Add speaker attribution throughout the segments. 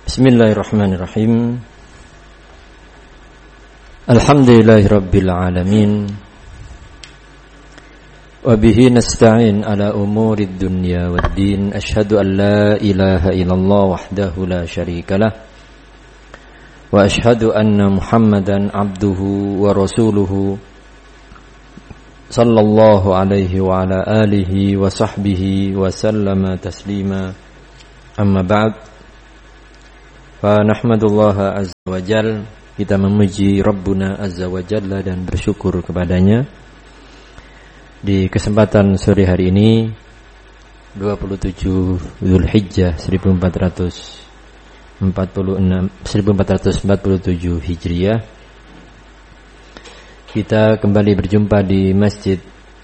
Speaker 1: Bismillahirrahmanirrahim. Alhamdulillahirabbil alamin. Wa bihi nasta'in ala umurid dunya waddin. Asyhadu an la ilaha illallah wahdahu la syarikalah. Wa asyhadu anna Muhammadan abduhu wa rasuluhu sallallahu alaihi wa ala alihi wa sahbihi wa sallama taslima. Amma ba'd. Fa nahmadullaha azza wa jalla, kita memuji Rabbuna azza wa jalla dan bersyukur kepadanya di kesempatan sore hari ini 27 Zulhijjah 1447 Hijriah. Kita kembali berjumpa di Masjid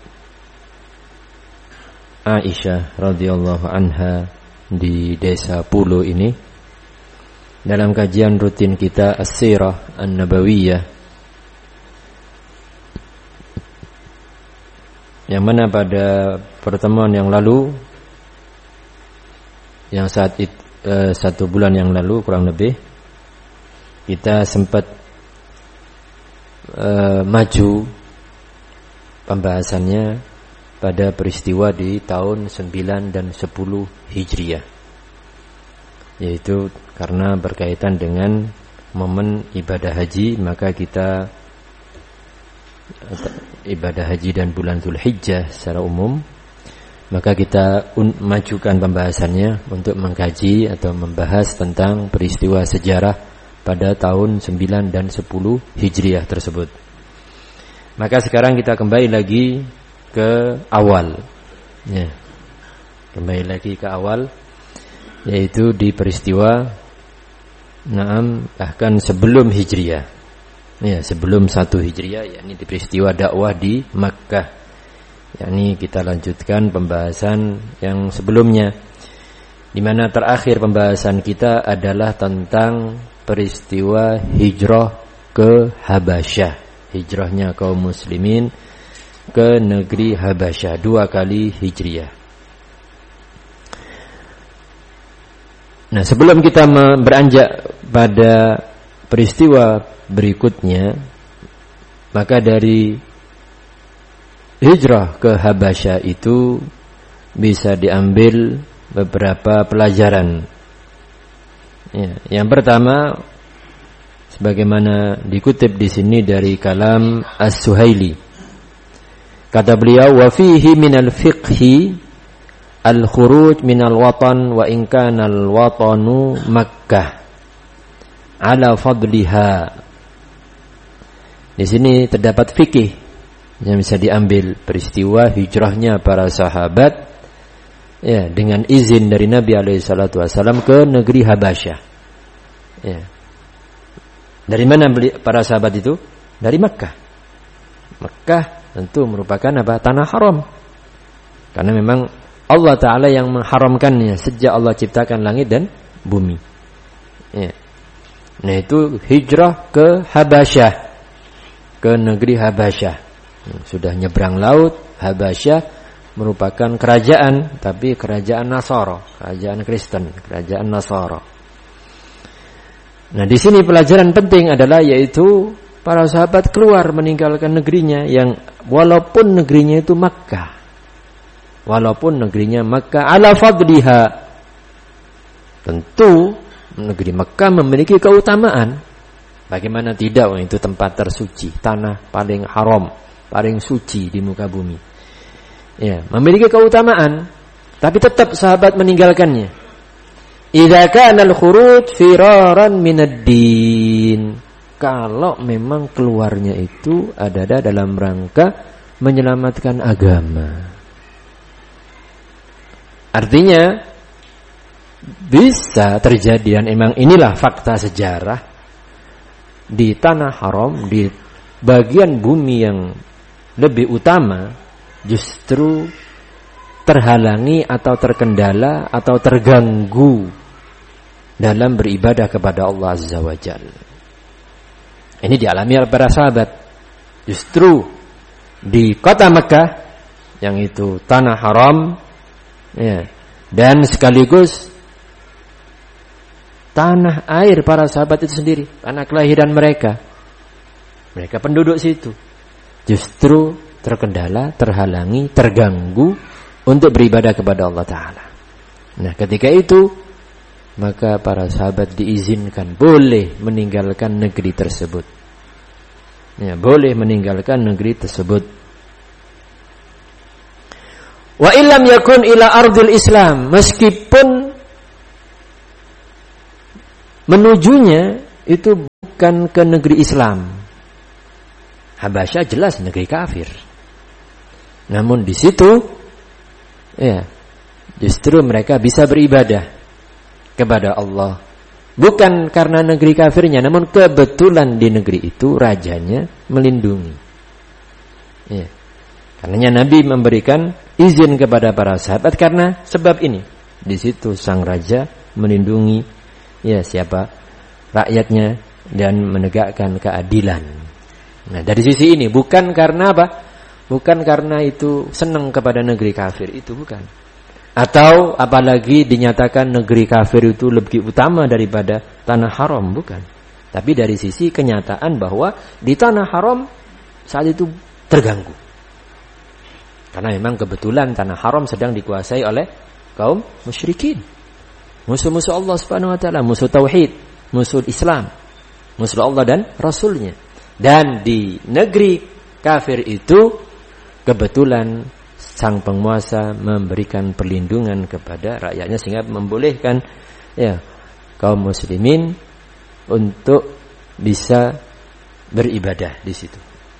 Speaker 1: Aisyah radhiyallahu anha di Desa Pulo ini, dalam kajian rutin kita As-Sirah An-Nabawiyah, yang mana pada pertemuan yang lalu, yang saat itu, 1 bulan yang lalu kurang lebih, kita sempat maju pembahasannya pada peristiwa di tahun 9 dan 10 Hijriah, yaitu karena berkaitan dengan momen ibadah haji, maka kita ibadah haji dan bulan Zulhijjah secara umum, maka kita majukan pembahasannya untuk mengkaji atau membahas tentang peristiwa sejarah pada tahun 9 dan 10 Hijriah tersebut. Maka sekarang kita kembali lagi ke awal, ya, kembali lagi ke awal, yaitu di peristiwa bahkan sebelum Hijriah, ya, sebelum 1 Hijriah, yakni di peristiwa dakwah di Makkah. Yakni kita lanjutkan pembahasan yang sebelumnya, di mana terakhir pembahasan kita adalah tentang peristiwa hijrah ke Habasyah, hijrahnya kaum muslimin ke negeri Habasyah 2 kali Hijriah. Nah, sebelum kita beranjak pada peristiwa berikutnya, maka dari hijrah ke Habasyah itu bisa diambil beberapa pelajaran. Ya, yang pertama, sebagaimana dikutip di sini dari kalam As-Suhaili, kata beliau, wa fihi minal fiqhi al-khuruj minal watan wa in kana al-watanu Makkah ala fadliha. Di sini terdapat fikih yang bisa diambil peristiwa hijrahnya para sahabat, ya, dengan izin dari Nabi alaihi salatu wasallam ke negeri Habasyah. Ya. Dari mana para sahabat itu? Dari Makkah. Makkah tentu merupakan apa? Tanah haram. Karena memang Allah Ta'ala yang mengharamkannya sejak Allah ciptakan langit dan bumi, ya. Nah, itu hijrah ke Habasyah, ke negeri Habasyah. Sudah nyebrang laut. Habasyah merupakan kerajaan, tapi kerajaan Nasara, kerajaan Kristen, kerajaan Nasara. Nah, di sini pelajaran penting adalah yaitu para sahabat keluar meninggalkan negerinya, yang walaupun negerinya itu Makkah, walaupun negerinya Makkah ala fadliha. Tentu negeri Makkah memiliki keutamaan. Bagaimana tidak, itu tempat tersuci, tanah paling haram, paling suci di muka bumi. Ya, memiliki keutamaan, tapi tetap sahabat meninggalkannya. Idza kana al-khuruj firaran minad-din. Kalau memang keluarnya itu ada dalam rangka menyelamatkan agama. Artinya bisa terjadi, dan memang inilah fakta sejarah, di tanah haram, di bagian bumi yang lebih utama, justru terhalangi atau terkendala atau terganggu dalam beribadah kepada Allah Azza wa Jalla. Ini dialami oleh para sahabat. Justru di kota Mekah, yang itu tanah haram, ya, dan sekaligus tanah air para sahabat itu sendiri, tanah kelahiran mereka. Mereka penduduk situ. Justru terkendala, terhalangi, terganggu untuk beribadah kepada Allah Ta'ala. Nah, ketika itu maka para sahabat diizinkan boleh meninggalkan negeri tersebut. Ya, boleh meninggalkan negeri tersebut. Wa illam yakun ila ardil Islam, meskipun menujunya itu bukan ke negeri Islam. Habasyah jelas negeri kafir. Namun di situ ya, justru mereka bisa beribadah kepada Allah. Bukan karena negeri kafirnya, namun kebetulan di negeri itu rajanya melindungi. Ya. Karenanya Nabi memberikan izin kepada para sahabat karena sebab ini. Di situ sang raja melindungi ya siapa rakyatnya dan menegakkan keadilan. Nah, dari sisi ini bukan karena apa? Bukan karena itu senang kepada negeri kafir, itu bukan. Atau apalagi dinyatakan negeri kafir itu lebih utama daripada tanah haram, bukan. Tapi dari sisi kenyataan bahwa di tanah haram saat itu terganggu. Karena memang kebetulan tanah haram sedang dikuasai oleh kaum musyrikin. Musuh-musuh Allah Subhanahu wa taala, musuh tauhid, musuh Islam, musuh Allah dan Rasulnya. Dan di negeri kafir itu kebetulan sang penguasa memberikan perlindungan kepada rakyatnya sehingga membolehkan ya kaum muslimin untuk bisa beribadah di situ.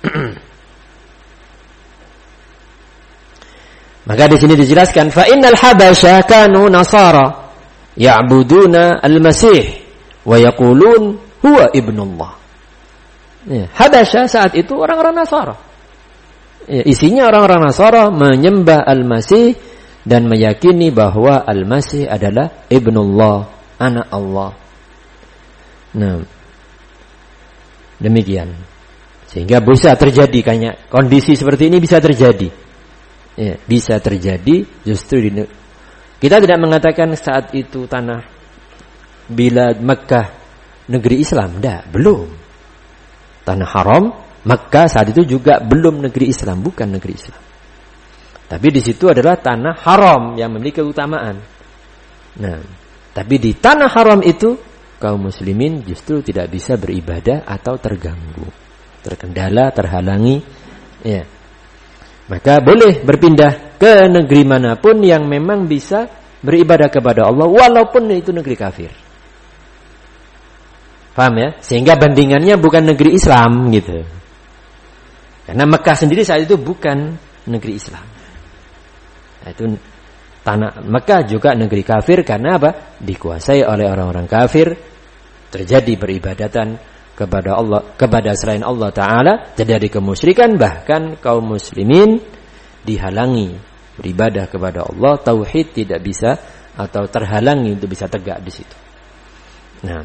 Speaker 1: Maka di sini dijelaskan fa innal habasya kanu nasara ya'buduna al-masih wa yaqulun huwa ibnullah. Ya, Habasya saat itu orang-orang Nasara. Ya, isinya orang-orang Nasara menyembah Al-Masih dan meyakini bahwa Al-Masih adalah ibnullah, anak Allah. Nah, demikian. Sehingga bisa terjadi kayak kondisi seperti ini bisa terjadi. Ya, bisa terjadi justru di kita tidak mengatakan saat itu tanah bila Mekkah negeri Islam, belum. Tanah haram Mekkah saat itu juga belum negeri Islam, bukan negeri Islam. Tapi di situ adalah tanah haram yang memiliki keutamaan. Nah, tapi di tanah haram itu kaum muslimin justru tidak bisa beribadah atau terganggu, terkendala, terhalangi, ya. Maka boleh berpindah ke negeri manapun yang memang bisa beribadah kepada Allah walaupun itu negeri kafir. Paham ya? Sehingga bandingannya bukan negeri Islam gitu. Karena Mekkah sendiri saat itu bukan negeri Islam. Nah, itu tanah Mekkah juga negeri kafir karena apa? Dikuasai oleh orang-orang kafir, terjadi peribadatan kepada Allah, kepada selain Allah Ta'ala, terjadi kemusyrikan, bahkan kaum muslimin dihalangi beribadah kepada Allah, tauhid tidak bisa atau terhalangi untuk bisa tegak di situ. Nah,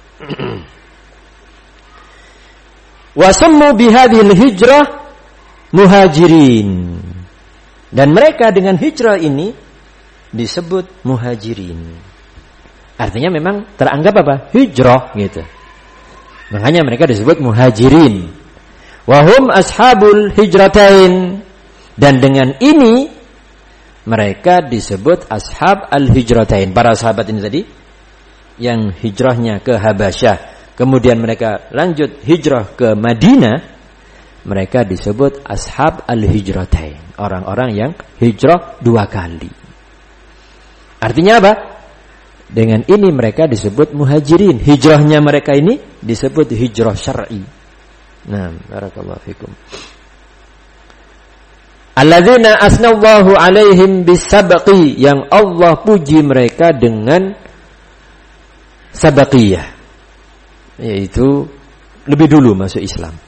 Speaker 1: wa sammu bihadhil hijrah muhajirin, dan mereka dengan hijrah ini disebut muhajirin. Artinya memang teranggap apa? Hijrah gitu. Makanya mereka disebut muhajirin. Wahum ashabul hijratain. Dan dengan ini mereka disebut ashab al-hijratain. Para sahabat ini tadi yang hijrahnya ke Habasyah, kemudian mereka lanjut hijrah ke Madinah, mereka disebut ashab al-hijratain. Orang-orang yang hijrah 2 kali. Artinya apa? Dengan ini mereka disebut muhajirin. Hijrahnya mereka ini disebut hijrah syar'i. Nah, barakallahu fikum. Alladzina asnallahu alaihim bisabaqi, yang Allah puji mereka dengan sabaqiyah, yaitu lebih dulu masuk Islam.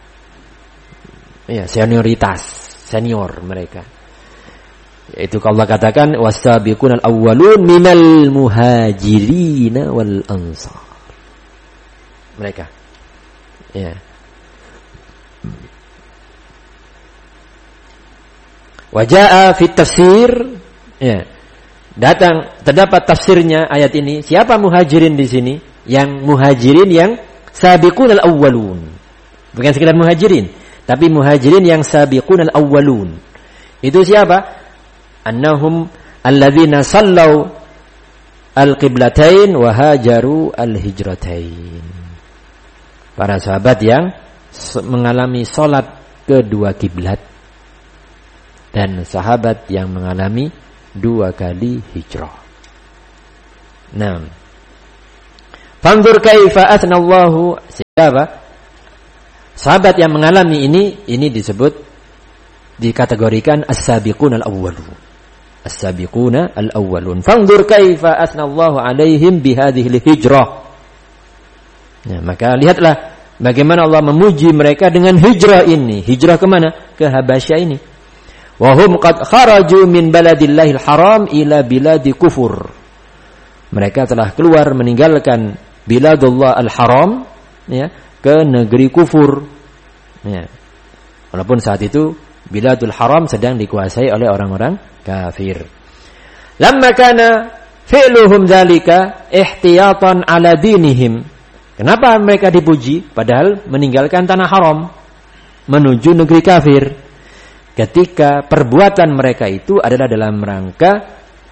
Speaker 1: Ya, senior mereka. Yaitu Allah katakan wasabiqunal awwalun minal muhajirin wal ansar. Mereka. Ya. Wajaa fit tafsir, ya. terdapat tafsirnya ayat ini. Siapa muhajirin di sini? Yang muhajirin yang sabiqun al-awwalun. Bukan sekedar muhajirin, tapi muhajirin yang sabiqun al-awwalun. Itu siapa? Annahum alladzina sallau al-qiblatain wa hajaru al-hijratain. Para sahabat yang mengalami salat kedua kiblat dan sahabat yang mengalami 2 kali hijrah. Nah, fanzur kaifa athnallahu, siapa? Sahabat yang mengalami ini disebut, dikategorikan as-sabiqun al-awwalun. As-sabiquna al-awwalun. Fanzur kaifa athnallahu alaihim bihadhil hijrah. Nah, maka lihatlah bagaimana Allah memuji mereka dengan hijrah ini. Hijrah kemana? Ke Habasyah ini. Wahum qad kharaju min baladillahil haram ila biladi kufur. Mereka telah keluar meninggalkan biladullah al-haram, ya, ke negeri kufur. Ya. Walaupun saat itu biladul haram sedang dikuasai oleh orang-orang kafir. Lamma kana fi'luhum dzalika ihtiyatan ala dinihim. Kenapa mereka dipuji padahal meninggalkan tanah haram menuju negeri kafir? Ketika perbuatan mereka itu adalah dalam rangka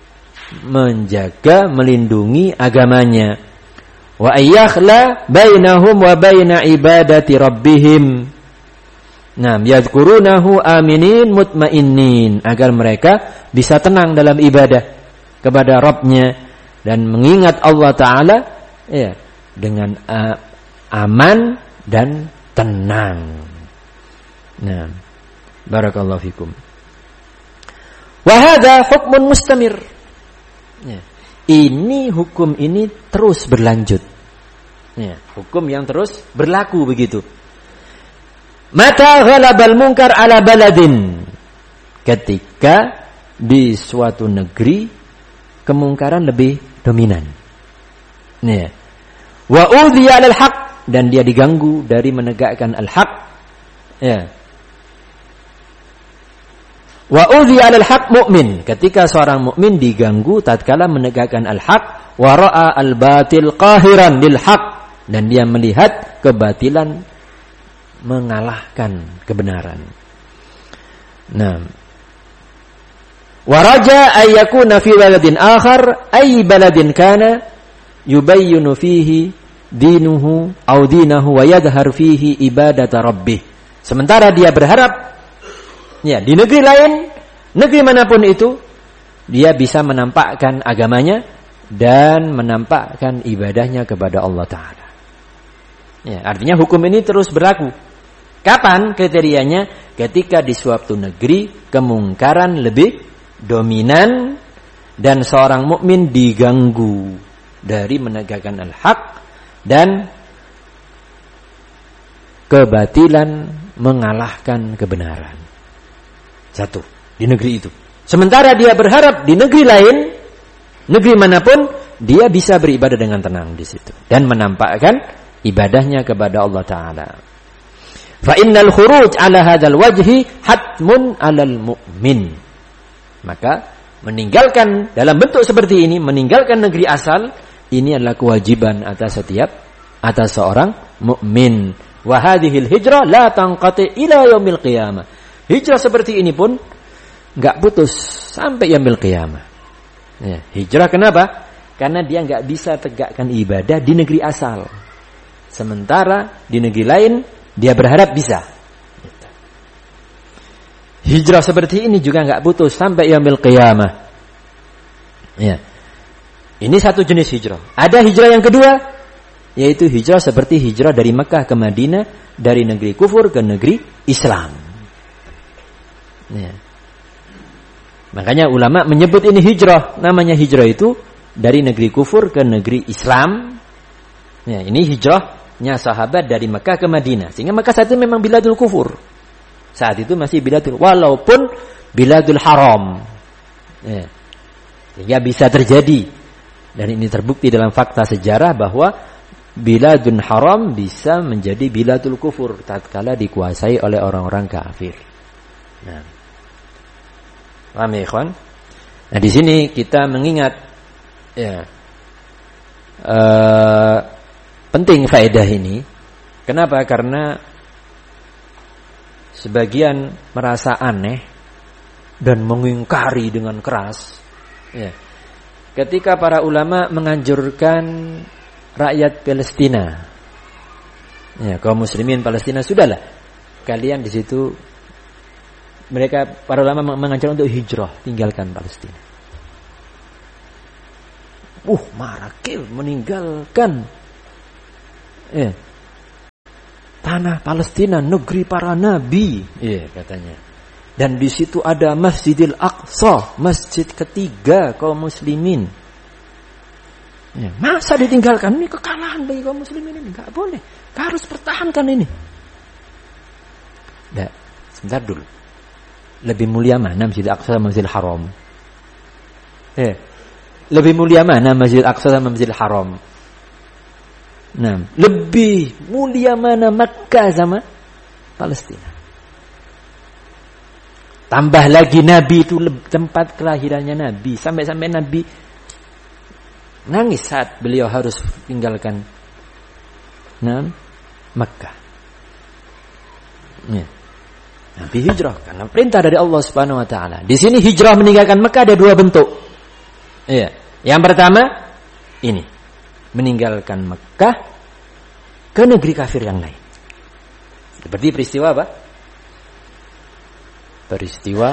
Speaker 1: menjaga, melindungi agamanya. Wa ayyakhla bainahum wa baina ibadati rabbihim. Nah, yadhkurunahu aminin mutmainnin, agar mereka bisa tenang dalam ibadah kepada Rabbnya dan mengingat Allah Ta'ala, ya, dengan aman dan tenang. Nah, barakallahu fikum. Wa hadza hukmun mustamir. Ya. Ini hukum ini terus berlanjut. Ya, hukum yang terus berlaku begitu. Mata ghalabal munkar ala baladin. Ketika di suatu negeri kemungkaran lebih dominan. Ya. Wa udhiya alal haq, dan dia diganggu dari menegakkan al-haq. Ya. Wa udhiya alal haq mu'min, ketika seorang mukmin diganggu tatkala menegakkan al-haq, wa ra'a al-batil qahiran lil haq, dan dia melihat kebatilan mengalahkan kebenaran. Nah, wa raja ay yakuna fi baladin akhar ay baladin kana yubayyinu fihi dinuhu aw dinahu wa yadhhar fihi ibadata rabbih. Sementara dia berharap, ya, di negeri lain, negeri manapun itu, dia bisa menampakkan agamanya dan menampakkan ibadahnya kepada Allah Ta'ala. Ya, artinya hukum ini terus berlaku. Kapan kriterianya? Ketika di suatu negeri kemungkaran lebih dominan dan seorang mukmin diganggu dari menegakkan al-haq dan kebatilan mengalahkan kebenaran. Satu, di negeri itu. Sementara dia berharap di negeri lain, negeri manapun, dia bisa beribadah dengan tenang di situ dan menampakkan ibadahnya kepada Allah Ta'ala. Fa innal khuruj ala hadzal wajhi hatmun 'alal mu'min. Maka meninggalkan dalam bentuk seperti ini, meninggalkan negeri asal, ini adalah kewajiban atas seorang mukmin. Wa hadhil hijrah la tanqati ila yaumil qiyamah. Hijrah seperti ini pun enggak putus sampai yaumil qiyamah. Ya, hijrah kenapa? Karena dia enggak bisa tegakkan ibadah di negeri asal. Sementara di negeri lain dia berharap bisa. Hijrah seperti ini juga enggak putus sampai yaumil qiyamah. Ya. Ini satu jenis hijrah. Ada hijrah yang kedua, yaitu hijrah seperti hijrah dari Mekah ke Madinah, dari negeri kufur ke negeri Islam. Ya. Makanya ulama menyebut ini hijrah. Namanya hijrah itu dari negeri kufur ke negeri Islam. Ya, ini hijrahnya sahabat dari Mekah ke Madinah. Sehingga Mekah saat itu memang biladul kufur. Saat itu masih biladul, walaupun biladul haram. Ya. Sehingga bisa terjadi, dan ini terbukti dalam fakta sejarah, bahwa biladun haram bisa menjadi biladul kufur tatkala dikuasai oleh orang-orang kafir. Nah, paham ya ikhwan? Nah, di sini kita mengingat ya penting faedah ini. Kenapa? Karena sebagian merasa aneh dan mengingkari dengan keras ya, ketika para ulama menganjurkan rakyat Palestina, ya, kaum muslimin Palestina, sudahlah kalian di situ, mereka para ulama menganjurkan untuk hijrah, tinggalkan Palestina. Marakil meninggalkan ya, tanah Palestina, negeri para nabi, ya, katanya. Dan di situ ada Masjidil Aqsa, masjid ketiga kaum muslimin. Ya, masa ditinggalkan? Ini kekalahan bagi kaum muslimin ini, enggak boleh. Harus pertahankan ini. Nah, sebentar dulu. Lebih mulia mana Masjidil Aqsa sama Masjidil Haram? Lebih mulia mana Masjidil Aqsa sama Masjidil Haram? Nah, lebih mulia mana Makkah sama Palestina? Tambah lagi Nabi itu tempat kelahirannya Nabi. Sampai-sampai Nabi nangis saat beliau harus tinggalkan Makkah. Ya. Nabi hijrah karena perintah dari Allah Subhanahu wa taala. Di sini hijrah meninggalkan Makkah ada dua bentuk. Iya. Yang pertama ini, meninggalkan Makkah ke negeri kafir yang lain. Seperti peristiwa apa? Peristiwa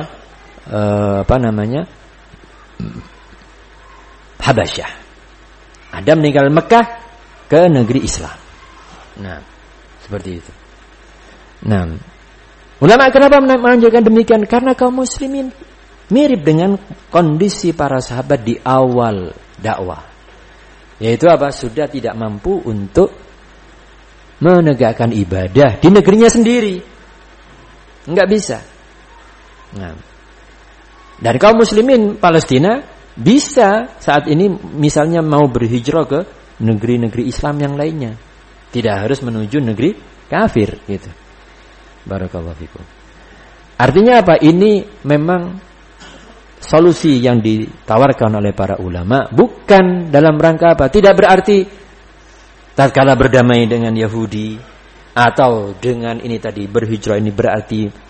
Speaker 1: Habasyah. Ada meninggal Mekah ke negeri Islam. Nah, seperti itu. Nah, ulama kenapa menanyakan demikian? Karena kaum muslimin mirip dengan kondisi para sahabat di awal dakwah. Yaitu apa? Sudah tidak mampu untuk menegakkan ibadah di negerinya sendiri. Enggak bisa. Nah, dan kaum muslimin Palestina bisa saat ini misalnya mau berhijrah ke negeri-negeri Islam yang lainnya, tidak harus menuju negeri kafir gitu. Barakallahu fikum. Artinya apa? Ini memang solusi yang ditawarkan oleh para ulama, bukan dalam rangka apa? Tidak berarti tatkala berdamai dengan Yahudi atau dengan ini tadi berhijrah ini berarti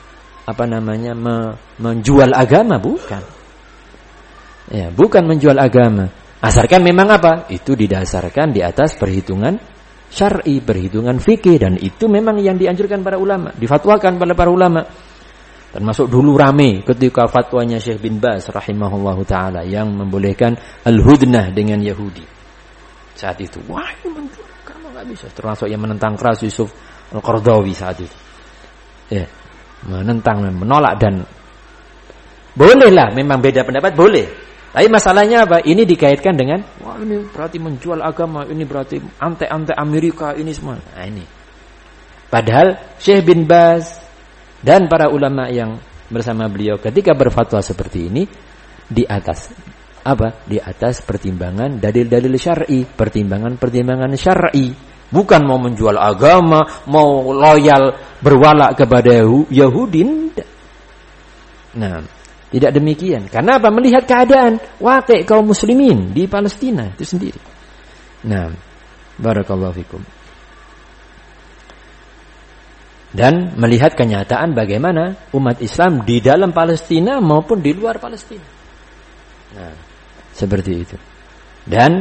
Speaker 1: menjual agama, bukan. Ya, bukan menjual agama. Asalkan memang apa? Itu didasarkan di atas perhitungan syar'i, perhitungan fikih, dan itu memang yang dianjurkan para ulama, difatwakan oleh para ulama. Termasuk dulu rame ketika fatwanya Syekh bin Baz rahimahullahu taala yang membolehkan al-hudnah dengan Yahudi. Saat itu, wah, ini menjual agama enggak bisa. Termasuk yang menentang keras Yusuf Al-Qaradawi saat itu. Ya. Menentang, menolak, dan bolehlah memang beda pendapat, boleh. Tapi masalahnya apa? Ini dikaitkan dengan wah, ini berarti menjual agama, ini berarti anti Amerika, ini semua. Nah, ini. Padahal Syekh bin Baz dan para ulama yang bersama beliau ketika berfatwa seperti ini di atas apa? Di atas pertimbangan dalil-dalil syar'i, pertimbangan syar'i. Bukan mau menjual agama, mau loyal berwala kepada Yahudi. Nah, tidak demikian. Karena apa? Melihat keadaan waqi' kaum muslimin di Palestina itu sendiri. Nah, barakallahu fikum. Dan melihat kenyataan bagaimana umat Islam di dalam Palestina maupun di luar Palestina. Nah, seperti itu. Dan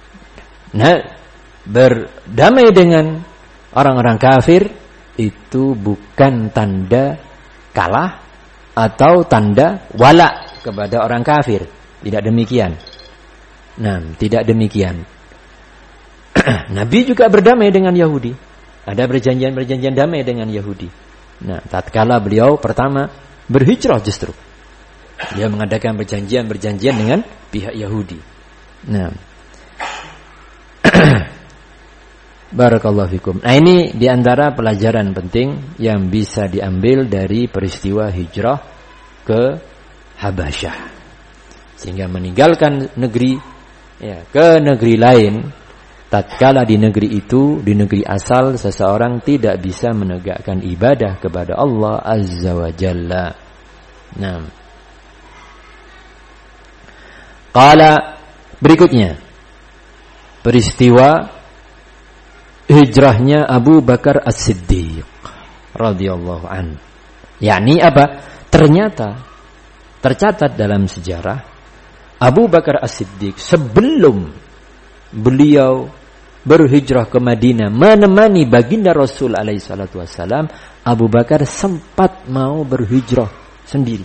Speaker 1: berdamai dengan orang-orang kafir itu bukan tanda kalah atau tanda wala kepada orang kafir. Tidak demikian. Nah, tidak demikian. Nabi juga berdamai dengan Yahudi. Ada perjanjian damai dengan Yahudi. Nah, tatkala beliau pertama berhijrah justru, dia mengadakan perjanjian dengan pihak Yahudi. Nah, barakallahu fikum. Nah, ini diantara pelajaran penting yang bisa diambil dari peristiwa hijrah ke Habasyah, sehingga meninggalkan negeri ke negeri lain. Tatkala di negeri itu, di negeri asal, seseorang tidak bisa menegakkan ibadah kepada Allah Azza wa Jalla. Nah, Qala, berikutnya peristiwa hijrahnya Abu Bakar As-Siddiq radhiyallahu an. Yakni apa? Ternyata tercatat dalam sejarah Abu Bakar As-Siddiq sebelum beliau berhijrah ke Madinah menemani baginda Rasul alaihi salatu wassalam, Abu Bakar sempat mau berhijrah sendiri.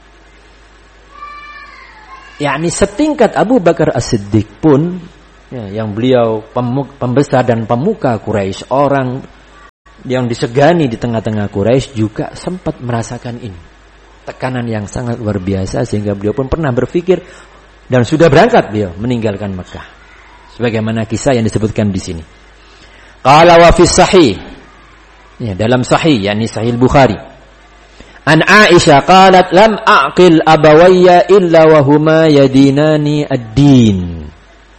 Speaker 1: Yakni setingkat Abu Bakar As-Siddiq pun yang beliau pembesar dan pemuka Quraisy, orang yang disegani di tengah-tengah Quraisy, juga sempat merasakan ini. Tekanan yang sangat luar biasa sehingga beliau pun pernah berpikir dan sudah berangkat beliau meninggalkan Mekah. Sebagaimana kisah yang disebutkan di sini. Qala wa fi sahih. Ya, dalam sahih yakni Sahih Bukhari. An Aisyah qalat lam aqil abawayya illa wa huma yadinani ad-din.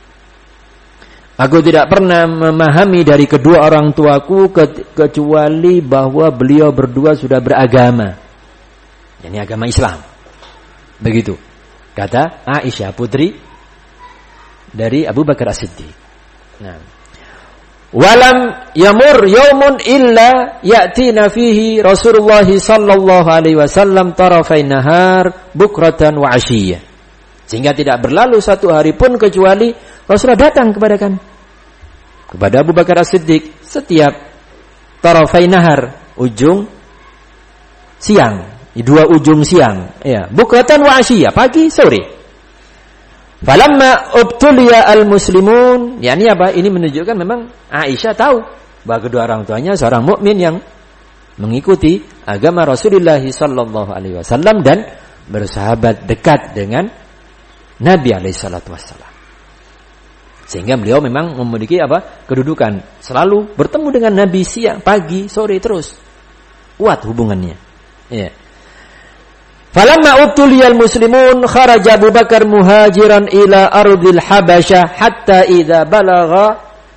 Speaker 1: Aku tidak pernah memahami dari kedua orang tuaku kecuali bahwa beliau berdua sudah beragama. Ini agama Islam. Begitu kata Aisyah, putri dari Abu Bakar As-Siddiq. Nah, walam yamur yaumun illa ya'tina fihi Rasulullah sallallahu alaihi wasallam tarafai nahar bukratan wa ashiyah. Sehingga tidak berlalu satu hari pun kecuali Rasulullah datang kepada Abu Bakar As-Siddiq setiap tarafai nahar, ujung siang, dua ujung siang, ya, bukratan wa ashiyah, pagi sore. Falamma ubtuliya al-muslimun, yakni apa? Ini menunjukkan memang Aisyah tahu bahwa kedua orang tuanya seorang mukmin yang mengikuti agama Rasulullah sallallahu alaihi wasallam dan bersahabat dekat dengan Nabi alaihi salatu wasallam. Sehingga beliau memang memiliki apa? Kedudukan selalu bertemu dengan Nabi siang, pagi, sore terus. Kuat hubungannya. Ya. Falamma ubtuliyal muslimun kharaja Abu Bakar muhajiran ila ardil Habasyah hatta idza balagha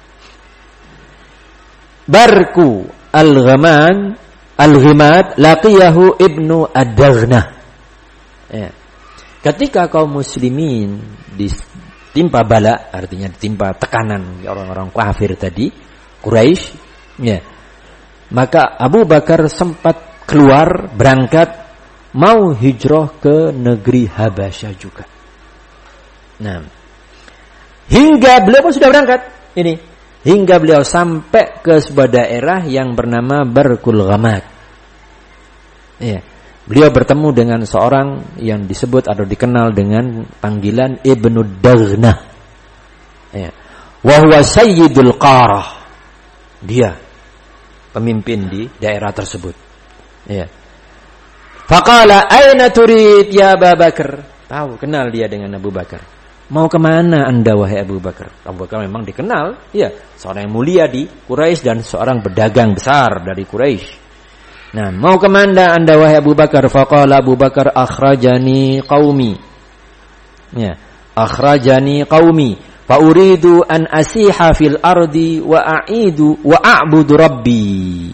Speaker 1: barku al-ghamad laqiyahu ibnu ad-Daghnah. Ya. Ketika kaum muslimin ditimpa bala, artinya ditimpa tekanan orang-orang kafir tadi, Quraisy, ya. Maka Abu Bakar sempat keluar berangkat mau hijrah ke negeri Habasyah juga. Nah, hingga beliau pun sudah berangkat. Hingga beliau sampai ke sebuah daerah yang bernama Barkul Ghamad. Ya, beliau bertemu dengan seorang yang disebut atau dikenal dengan panggilan Ibnu Daghnah. Ya, wa huwa sayyidul qarah. Dia pemimpin di daerah tersebut. Ya. Faqala aina turid ya Abu Bakar? Tahu, kenal dia dengan Abu Bakar. Mau kemana anda wahai Abu Bakar? Abu Bakar memang dikenal, ya, seorang yang mulia di Quraisy dan seorang pedagang besar dari Quraisy. Nah, mau kemana anda wahai Abu Bakar? Faqala Abu Bakar akhrajani qaumi. Ya, akhrajani qaumi fa uridu an asiha fil ardi wa a'budu rabbi.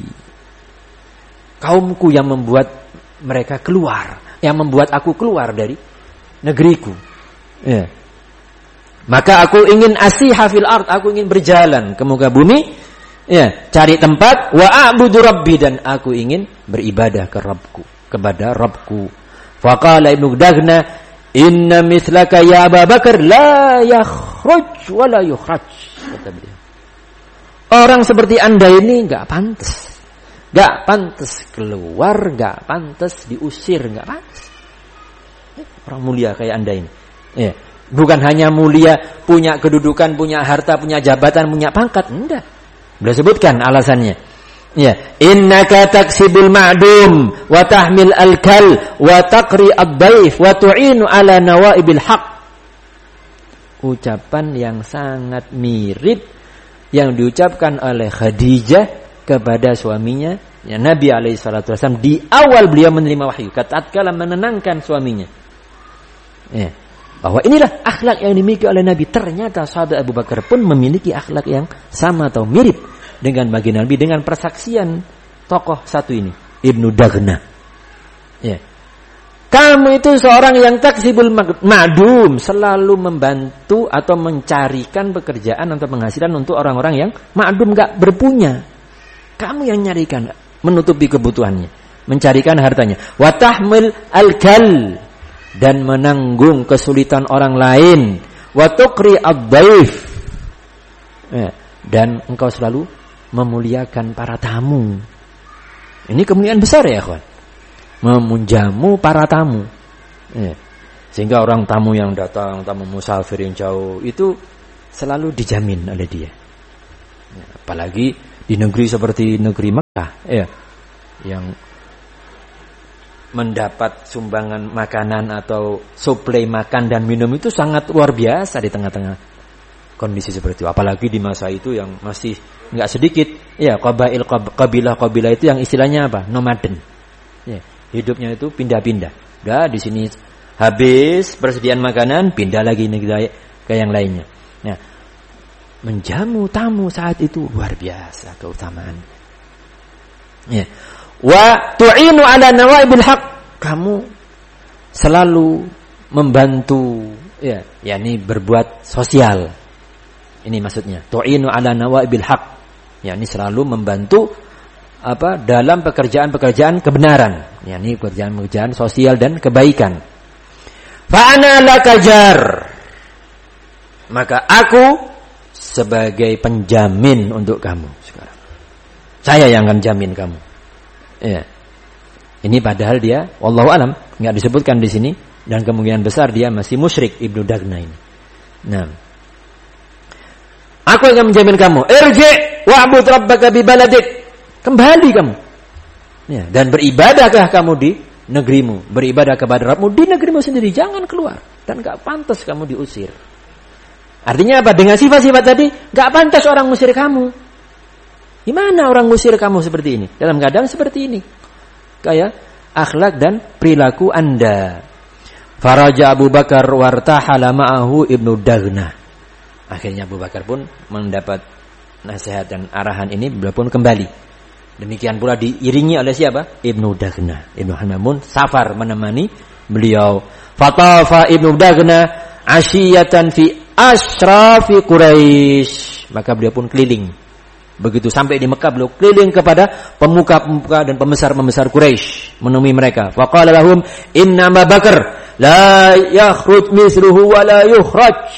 Speaker 1: Kaumku yang membuat mereka keluar, yang membuat aku keluar dari negeriku. Ya. Maka aku ingin asiha fil ard, aku ingin berjalan ke muka bumi, ya, cari tempat wa a'budu rabbi, dan aku ingin beribadah ke Rabbku, kepada Rabbku. Faqala Ibnu Daghnah, inna mithlaka ya Abu Bakar la yakhruj wa la yukhraj, kata beliau. Orang seperti anda ini enggak pantas. Gak pantas keluar, gak pantas diusir, gak pantas. Orang mulia kayak anda ini. Ya. Bukan hanya mulia, punya kedudukan, punya harta, punya jabatan, punya pangkat. Enggak. Beliau sebutkan alasannya. Ya. Innaka taksibul ma'dum, wa tahmil al-kal, wa taqri ad-daif, wa tu'inu ala nawaibil haq. Ucapan yang sangat mirip yang diucapkan oleh Khadijah kepada suaminya, ya, Nabi alaihi salatu wasallam di awal beliau menerima wahyu, tatkala menenangkan suaminya. Ya, bahwa inilah akhlak yang dimiliki oleh Nabi. Ternyata sahabat Abu Bakar pun memiliki akhlak yang sama atau mirip dengan baginda Nabi, dengan persaksian tokoh satu ini, Ibnu Daghnah. Ya. Kamu itu seorang yang taksibul ma'dum, selalu membantu atau mencarikan pekerjaan atau penghasilan untuk orang-orang yang ma'dum, enggak berpunya. Kamu yang nyarikan, menutupi kebutuhannya, mencarikan hartanya. Wa tahmil al-kal, dan menanggung kesulitan orang lain. Wa tuqri ad-dhaif, dan engkau selalu memuliakan para tamu. Ini kemuliaan besar ya, kawan. Menjamu para tamu. Sehingga orang tamu yang datang, tamu musafir yang jauh, itu selalu dijamin oleh dia. Apalagi di negeri seperti negeri Mekah, yang mendapat sumbangan makanan atau suplai makan dan minum itu sangat luar biasa di tengah-tengah kondisi seperti itu. Apalagi di masa itu yang masih nggak sedikit, kabilah itu yang istilahnya apa? Nomaden. Hidupnya itu pindah-pindah. Udah di sini habis persediaan makanan, pindah lagi negeri ke yang lainnya. Nah, menjamu tamu saat itu luar biasa keutamaan. Wa tu'inu ala nawaibil haq, kamu selalu membantu, yakni berbuat sosial. Ini maksudnya. Tu'inu ala nawaibil haq, yakni selalu membantu dalam pekerjaan-pekerjaan kebenaran, yakni pekerjaan-pekerjaan sosial dan kebaikan. Fa ana lakajar, maka aku sebagai penjamin untuk kamu sekarang. Saya yang akan jamin kamu. Ini padahal dia wallahu alam enggak disebutkan di sini, dan kemungkinan besar dia masih musyrik Ibnu Daghna ini. Nah, aku akan menjamin kamu. Irji wa'bud rabbaka bi baladik. Kembali kamu. Dan beribadahkah kamu di negerimu, beribadah kepada Rabbmu di negerimu sendiri, jangan keluar, dan enggak pantas kamu diusir. Artinya apa? Dengan sifat-sifat tadi, enggak pantas orang ngusir kamu. Gimana orang ngusir kamu seperti ini? Dalam keadaan seperti ini. Kayak akhlak dan perilaku Anda. Faraja Abu Bakar wartahala ma'ahu Ibnu Daghna. Akhirnya Abu Bakar pun mendapat nasihat dan arahan ini, beliau pun kembali. Demikian pula diiringi oleh siapa? Ibnu Daghna. Ibnu Hanamun safar menemani beliau. Fatafa Ibnu Daghna asyiyatan fi asrafi Quraisy. Maka beliau pun keliling. Begitu sampai di Mekah, beliau keliling kepada pemuka-pemuka dan pembesar-pembesar Quraisy, menemui mereka. Faqala lahum inna Abu Bakar la yakhruj misluhu wa la yukhraj.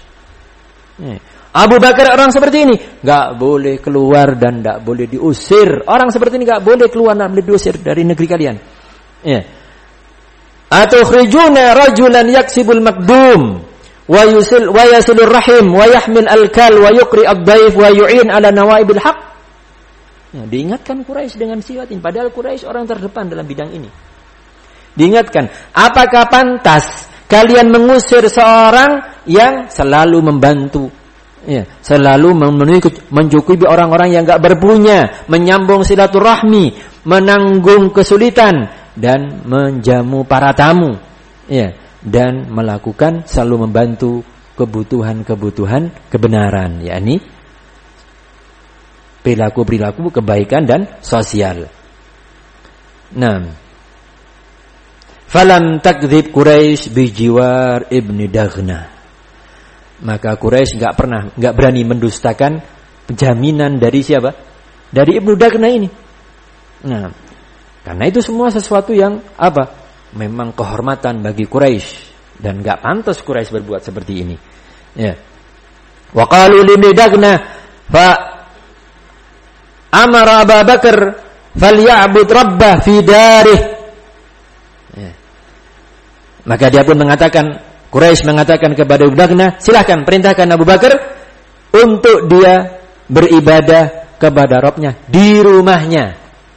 Speaker 1: Abu Bakar orang seperti ini enggak boleh keluar dan enggak boleh diusir. Orang seperti ini enggak boleh keluar dan boleh diusir dari negeri kalian. Atukhrijuna rajulan yaksibul maqdum wa yasilur rahim wa yahmil al-kal wa yuqri ad-dhaif wa yu'in ala nawaibil haq. Diingatkan Quraisy dengan sifat ini, padahal Quraisy orang terdepan dalam bidang ini. Diingatkan, apakah pantas kalian mengusir seorang yang selalu membantu, selalu mencukupi orang-orang yang enggak berpunya, menyambung silaturahmi, menanggung kesulitan, dan menjamu para tamu, dan melakukan selalu membantu kebutuhan-kebutuhan kebenaran, yakni perilaku-perilaku kebaikan dan sosial. Nah, falam takdzib Quraisy bijiwar Ibnu Daghna. Maka Quraisy enggak berani mendustakan jaminan dari siapa? Dari Ibnu Daghna ini. Nah, karena itu semua sesuatu yang memang kehormatan bagi Quraisy, dan enggak pantas Quraisy berbuat seperti ini. Wa qalu li Ibnu Daghna fa amara Abu Bakar falya'bud rabbah fi darih. Maka dia pun mengatakan, Quraisy mengatakan kepada Ibnu Daghna, silahkan perintahkan Abu Bakar untuk dia beribadah kepada Rabbnya di rumahnya.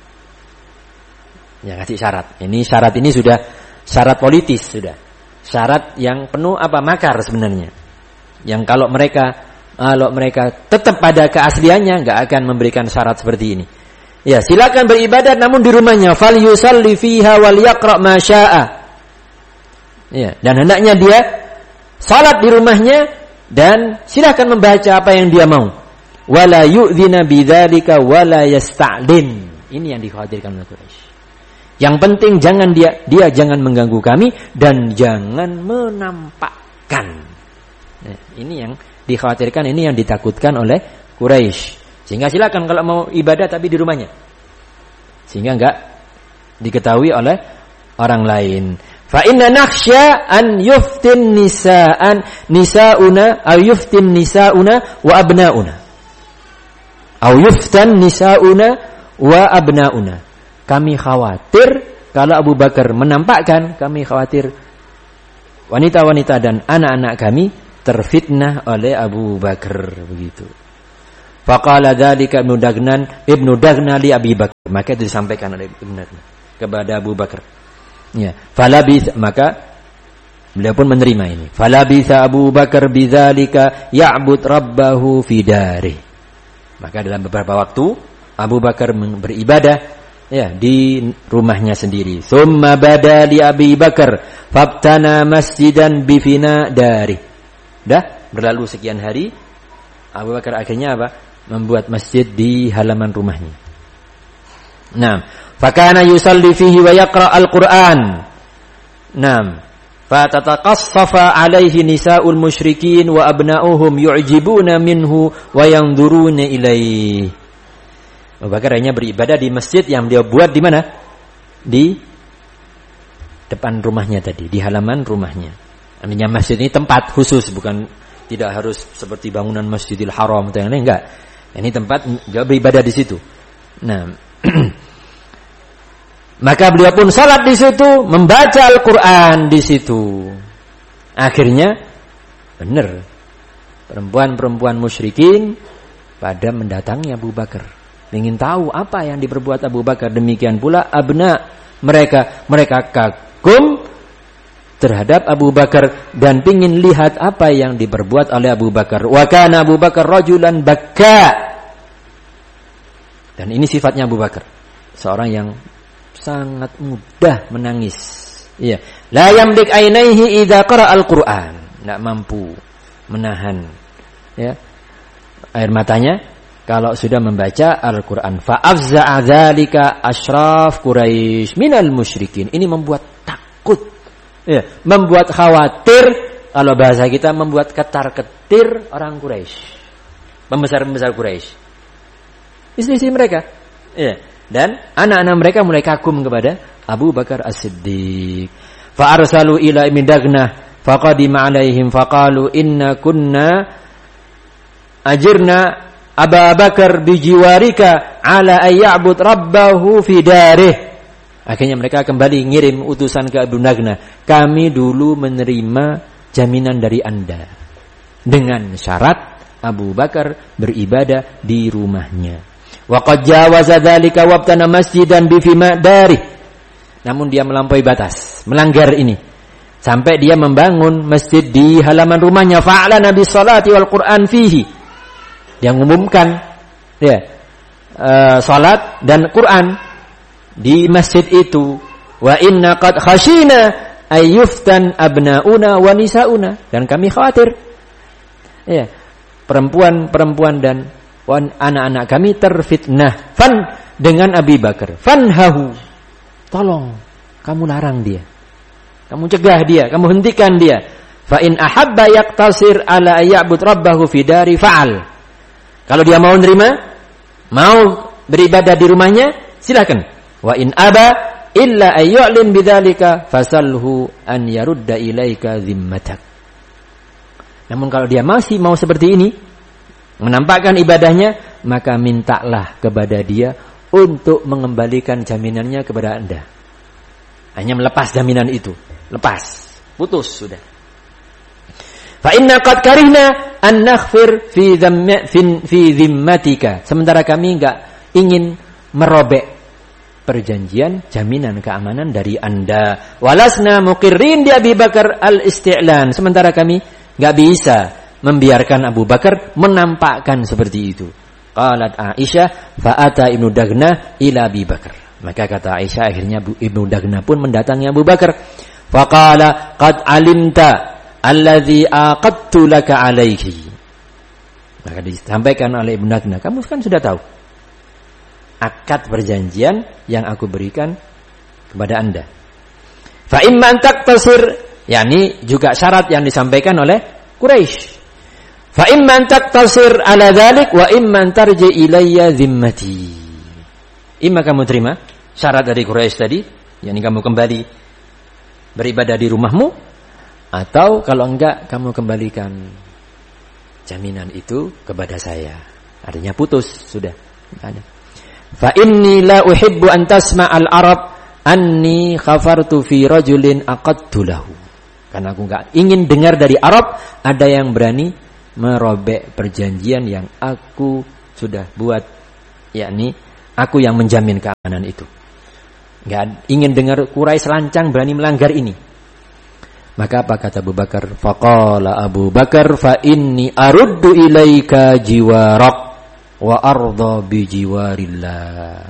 Speaker 1: Ya, kasih syarat. Ini syarat ini sudah syarat politis, sudah syarat yang penuh makar sebenarnya. Yang kalau mereka tetap pada keasliannya, nggak akan memberikan syarat seperti ini. Ya, silakan beribadah namun di rumahnya. Fal yusalli fiha wal yaqra ma syaa. Ya, dan hendaknya dia salat di rumahnya dan silakan membaca apa yang dia mau. Wala yu'dzina bidzalika wala yasta'lin. Ini yang dikhawatirkan oleh Quraisy. Yang penting jangan dia jangan mengganggu kami dan jangan menampakkan. Nah, ini yang dikhawatirkan, ini yang ditakutkan oleh Quraisy. Sehingga silakan kalau mau ibadah tapi di rumahnya. Sehingga enggak diketahui oleh orang lain. Fa inna nakhsha an yuftin nisauna aw yuftin nisauna wa abnauna. Aw yuftan nisauna wa abnauna. Kami khawatir kalau Abu Bakar menampakkan, kami khawatir wanita-wanita dan anak-anak kami terfitnah oleh Abu Bakar, begitu. Faqala dzalika Ibnu Dagna li Abi Bakar. Maka itu disampaikan oleh Ibnu Dagna kepada Abu Bakar. Ya, falabith, maka beliau pun menerima ini. Falabitha Abu Bakar bidzalika ya'bud rabbahu fi dari. Maka dalam beberapa waktu Abu Bakar beribadah ya di rumahnya sendiri. Tsumma bada li Abi Bakar fabtana masjidan bi fina dari. Dah berlalu sekian hari, Abu Bakar akhirnya apa? Membuat masjid di halaman rumahnya. Naam, fakana yusalli fihi wa yaqra al-Qur'an. Naam, fatataqassafa alaihi nisa'ul musyrikin wa abna'uhum yu'jibuna minhu wa yanzuruna ilaihi. Abu Bakar hanya beribadah di masjid yang dia buat di mana? Di depan rumahnya tadi, di halaman rumahnya. Artinya masjid ini tempat khusus, bukan tidak harus seperti bangunan Masjidil Haram atau yang lain, enggak. Ini tempat dia beribadah di situ. Nah, maka beliau pun salat di situ, membaca Al-Qur'an di situ. Akhirnya benar perempuan-perempuan musyrikin pada mendatangi Abu Bakar, ingin tahu apa yang diperbuat Abu Bakar. Demikian pula abna mereka kagum terhadap Abu Bakar dan pingin lihat apa yang diperbuat oleh Abu Bakar. Wa kana Abu Bakar rajulan bakka. Dan ini sifatnya Abu Bakar, seorang yang sangat mudah menangis. Iya, la yamlik ainaihi idza qara al-Qur'an. Enggak mampu menahan ya air matanya kalau sudah membaca Al-Qur'an. Fa afza'a dzalika asyraf Quraisy minal musyrikin. Ini membuat takut, ya, membuat khawatir, kalau bahasa kita membuat ketar-ketir orang Quraisy, pembesar-pembesar Quraisy, istri-istri mereka, ya, dan anak-anak mereka mulai kagum kepada Abu Bakar As-Siddiq. Fa arsalu ila Ibnu Dagnah faqadima alaihim faqalu inna kunna ajirna Abu Bakar bijiwarika ala ayya'bud rabbahu fi darih. Akhirnya mereka kembali ngirim utusan ke Ibnu Dagnah. Kami dulu menerima jaminan dari Anda dengan syarat Abu Bakar beribadah di rumahnya. Wa qad jawaza dzalika wabtana masjidan bi fima dari. Namun dia melampaui batas, melanggar ini. Sampai dia membangun masjid di halaman rumahnya. Fa'ala nabi salati wal Qur'an fihi. Dia mengumumkan ya salat dan Quran di masjid itu. Wa inna qad khashina ayyuftan abnauna wa nisauna. Dan kami khawatir ya perempuan-perempuan dan anak-anak kami terfitnah dengan Abi Bakar. Fanhahu, tolong kamu larang dia, kamu cegah dia, kamu hentikan dia. Fa in ahabba yaqtasir ala ayya'bud rabbahu fi dari fa'al. Kalau dia mau nerima, mau beribadah di rumahnya, silakan. Wa in aba illa ayyu'lin bidzalika fasalhu an yarudda ilaika zimmatak. Namun kalau dia masih mau seperti ini, menampakkan ibadahnya, maka mintalah kepada dia untuk mengembalikan jaminannya kepada Anda. Hanya melepas jaminan itu, lepas, putus sudah. Fa inna qad karihna an naghfir fi dhimmatika. Sementara kami enggak ingin merobek perjanjian jaminan keamanan dari Anda. Walasna muqirrin di Abi Bakar al-isti'lan. Sementara kami enggak bisa membiarkan Abu Bakar menampakkan seperti itu. Qalat Aisyah fa'ata Ibnu Dagnah ila Abi Bakar. Maka kata Aisyah, akhirnya Ibnu Dagnah pun mendatangi Abu Bakar. Faqala qad alimta alladzi aqadtu laka alaihi. Maka disampaikan oleh Ibnu Dagnah, kamu kan sudah tahu akad perjanjian yang aku berikan kepada Anda. Fa imma taqtasir, yakni juga syarat yang disampaikan oleh Quraisy. Fa imma taqtasir ala dzalik wa imma tarji ilayya zimmati. Imma kamu terima syarat dari Quraisy tadi, yakni kamu kembali beribadah di rumahmu, atau kalau enggak kamu kembalikan jaminan itu kepada saya. Artinya putus sudah. Fa inni la uhibbu an tasma'al Arab anni khafartu fi rajulin aqadtu lahu. Karena aku enggak ingin dengar dari Arab ada yang berani merobek perjanjian yang aku sudah buat, yakni aku yang menjamin keamanan itu. Enggak ingin dengar Quraisy lancang berani melanggar ini. Maka apa kata Abu Bakar? Faqala Abu Bakar fa inni aruddu ilaika jiwarak wa arda bi jiwarillah.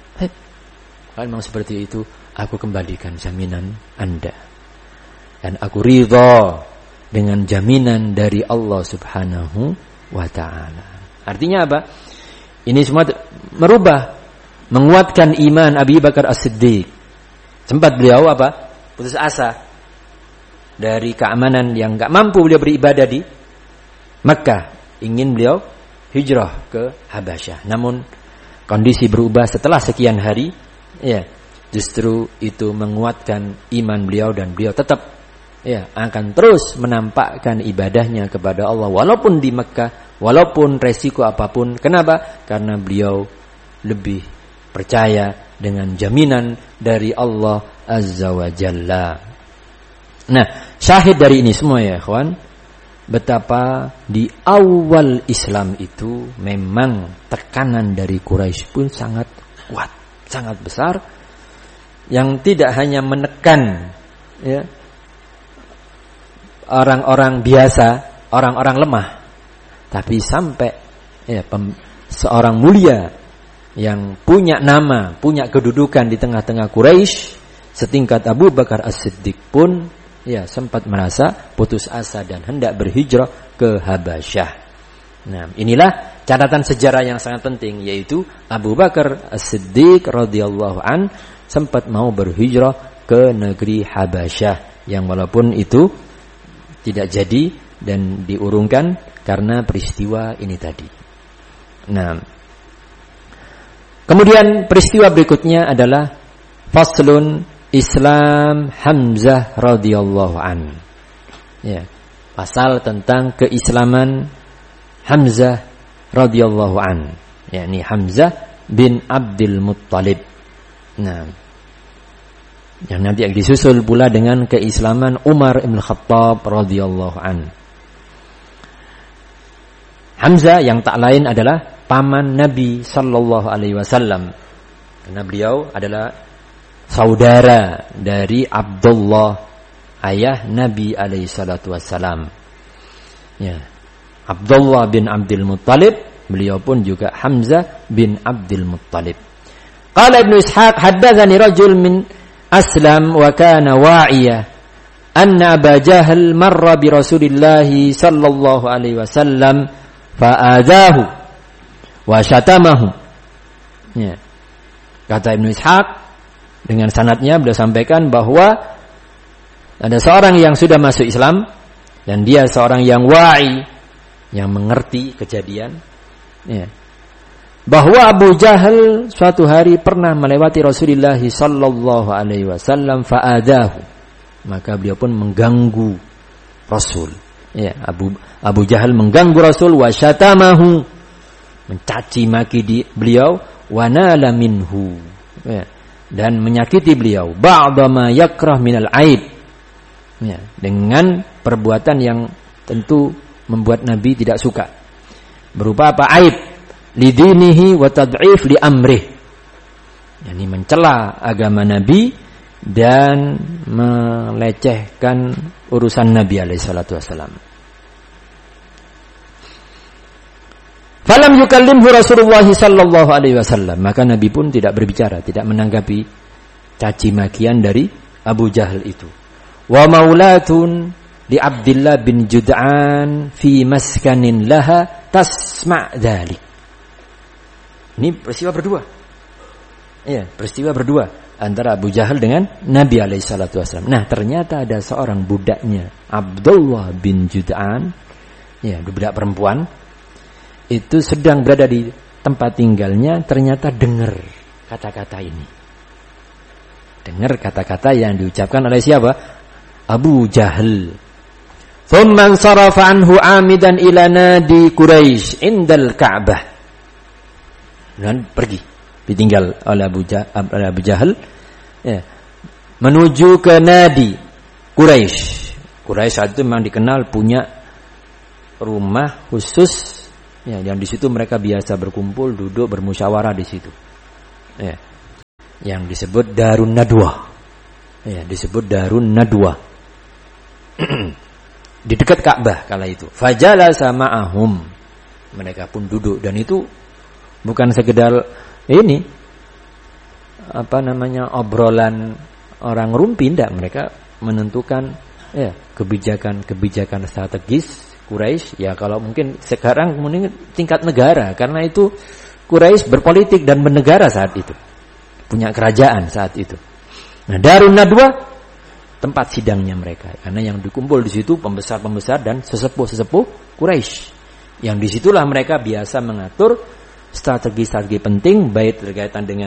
Speaker 1: Kalau memang seperti itu, aku kembalikan jaminan Anda. Dan aku ridha dengan jaminan dari Allah Subhanahu wa taala. Artinya apa? Ini semua merubah, menguatkan iman Abi Bakar As-Siddiq. Sempat beliau apa? Putus asa dari keamanan yang enggak mampu beliau beribadah di Makkah. Ingin beliau hijrah ke Habasyah. Namun kondisi berubah setelah sekian hari. Ya, justru itu menguatkan iman beliau dan beliau tetap akan terus menampakkan ibadahnya kepada Allah walaupun di Makkah, walaupun resiko apapun. Kenapa? Karena beliau lebih percaya dengan jaminan dari Allah Azza wa Jalla. Nah, syahid dari ini semua ya ikhwan, betapa di awal Islam itu memang tekanan dari Quraisy pun sangat kuat, sangat besar, yang tidak hanya menekan orang-orang biasa, orang-orang lemah, tapi sampai seorang mulia yang punya nama, punya kedudukan di tengah-tengah Quraisy setingkat Abu Bakar As-Siddiq pun sempat merasa putus asa dan hendak berhijrah ke Habasyah. Nah, inilah catatan sejarah yang sangat penting, yaitu Abu Bakar As-Siddiq radhiyallahu an sempat mau berhijrah ke negeri Habasyah, yang walaupun itu tidak jadi dan diurungkan karena peristiwa ini tadi. Nah, kemudian peristiwa berikutnya adalah faslun Islam Hamzah radhiyallahu an. Pasal tentang keislaman Hamzah radhiyallahu an, yakni Hamzah bin Abdul Muttalib. Nah, yang nanti disusul pula dengan keislaman Umar ibn Khattab radhiyallahu an. Hamzah yang tak lain adalah paman Nabi sallallahu alaihi wasallam, karena beliau adalah saudara dari Abdullah, ayah Nabi alaihi salatu wassalam. Abdullah bin Abdul Muttalib, beliau pun juga Hamzah bin Abdul Muttalib. Qala Ibnu Ishaq haddatsani rajul min Aslam wa kana wa'iyah anna Aba Jahal marra bi Rasulillah sallallahu alaihi wasallam fa'adahu wa syatamahu. Kata Ibnu Ishaq dengan sanadnya beliau sampaikan bahwa ada seorang yang sudah masuk Islam dan dia seorang yang wa'i, yang mengerti kejadian, bahwa Abu Jahal suatu hari pernah melewati Rasulullah sallallahu alaihi wasallam fa'adahu, maka beliau pun mengganggu Rasul. Abu Jahal mengganggu Rasul, wa syatamahu, mencaci maki beliau, wa nala minhu, dan menyakiti beliau, ba'da ma yakrah minal aib, dengan perbuatan yang tentu membuat Nabi tidak suka. Berupa apa? Aib lidinihi wa tad'if li amrih, yakni mencela agama Nabi dan melecehkan urusan Nabi alaihi salatu wasallam. Falam yukallimhu Rasulullah sallallahu alaihi wasallam, maka Nabi pun tidak berbicara, tidak menanggapi caci makian dari Abu Jahal itu. Wa maulatun li Abdullah bin Jud'an fi maskanin laha tasma' dzalik. Ini peristiwa berdua. Peristiwa berdua. antara Abu Jahal dengan Nabi SAW. Nah, ternyata ada seorang budaknya, Abdullah bin Jud'an, ya, budak perempuan, itu sedang berada di tempat tinggalnya, ternyata dengar kata-kata ini. Dengar kata-kata yang diucapkan oleh siapa? Abu Jahal. Thumman sarafa anhu amidan ila nadi Quraisy indal Ka'bah. Dan pergi, ditinggal oleh Abu Jahal, ya, menuju ke nadi Quraisy. Quraisy saat itu memang dikenal punya rumah khusus, ya, yang di situ mereka biasa berkumpul, duduk, bermusyawarah di situ, ya, yang disebut Darun Nadwah, ya, disebut Darun Nadwah. Di dekat Ka'bah kala itu. Fajalasa ma'ahum, mereka pun duduk, dan itu bukan sekedar ini obrolan orang rumpi, tidak. Mereka menentukan, ya, kebijakan strategis Quraisy, ya, kalau mungkin sekarang mungkin tingkat negara, karena itu Quraisy berpolitik dan bernegara saat itu, punya kerajaan saat itu. Nah, Darun Nadwah tempat sidangnya mereka, karena yang dikumpul di situ pembesar-pembesar dan sesepuh-sesepuh Quraisy, yang disitulah mereka biasa mengatur strategi-strategi penting, baik berkaitan dengan